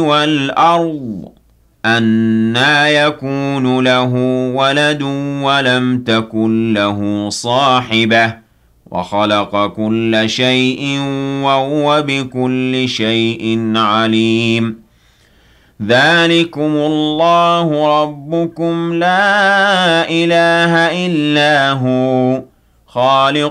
وَالْأَرْضِ أَنَّىٰ يَكُونُ لَهُ وَلَدٌ وَلَمْ تَكُن لَّهُ صَاحِبَةٌ وَخَلَقَ كُلَّ شَيْءٍ وَهُوَ بِكُلِّ شَيْءٍ عَلِيمٌ ذَٰلِكُمُ اللَّهُ رَبُّكُمْ لَا إِلَٰهَ إِلَّا هُوَ خَالِقُ